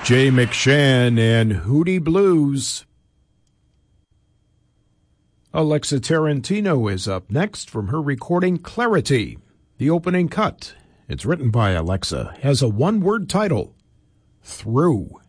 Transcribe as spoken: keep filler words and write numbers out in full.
Jay McShann and Hootie Blues. Alexa Tarantino is up next from her recording Clarity. The opening cut, it's written by Alexa, has a one-word title, Through.